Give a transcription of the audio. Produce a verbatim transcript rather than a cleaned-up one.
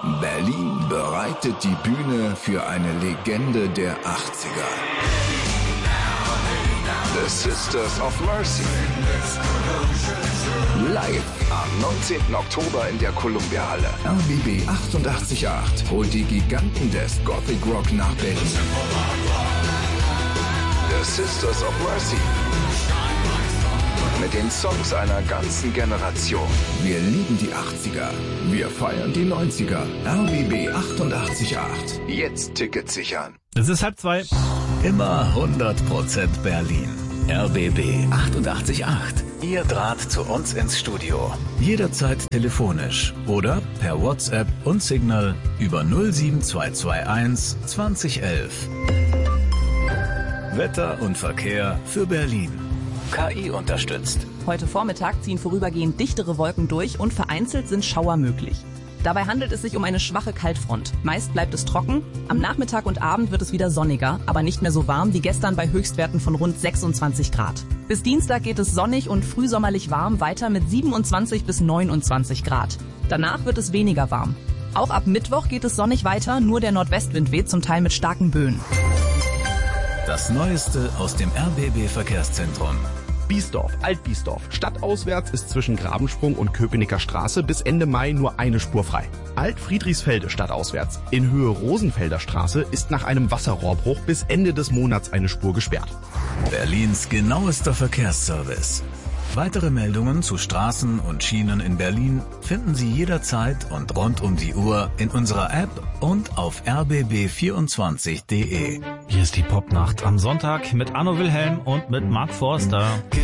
Berlin bereitet die Bühne für eine Legende der achtziger. The Sisters of Mercy. Live am neunzehnten Oktober in der Columbia-Halle. R B B achtundachtzig Komma acht holt die Giganten des Gothic Rock nach Berlin. The Sisters of Mercy. Mit den Songs einer ganzen Generation. Wir lieben die achtziger. Wir feiern die neunziger. R B B achtundachtzig Komma acht. Jetzt Tickets sichern. Es ist halb zwei. Immer hundert Prozent Berlin. R B B achtundachtzig Komma acht. Ihr Draht zu uns ins Studio. Jederzeit telefonisch oder per WhatsApp und Signal über null sieben zwei zwei eins zwanzig elf. Wetter und Verkehr für Berlin. K I unterstützt. Heute Vormittag ziehen vorübergehend dichtere Wolken durch und vereinzelt sind Schauer möglich. Dabei handelt es sich um eine schwache Kaltfront. Meist bleibt es trocken. Am Nachmittag und Abend wird es wieder sonniger, aber nicht mehr so warm wie gestern bei Höchstwerten von rund sechsundzwanzig Grad. Bis Dienstag geht es sonnig und frühsommerlich warm weiter mit siebenundzwanzig bis neunundzwanzig Grad. Danach wird es weniger warm. Auch ab Mittwoch geht es sonnig weiter, nur der Nordwestwind weht zum Teil mit starken Böen. Das Neueste aus dem R B B Verkehrszentrum. Biesdorf, Alt-Biesdorf. Stadtauswärts ist zwischen Grabensprung und Köpenicker Straße bis Ende Mai nur eine Spur frei. Alt-Friedrichsfelde stadtauswärts. In Höhe Rosenfelder Straße ist nach einem Wasserrohrbruch bis Ende des Monats eine Spur gesperrt. Berlins genauester Verkehrsservice. Weitere Meldungen zu Straßen und Schienen in Berlin finden Sie jederzeit und rund um die Uhr in unserer App und auf r b b vierundzwanzig punkt d e. Hier ist die Popnacht am Sonntag mit Arno Wilhelm und mit Mark Forster.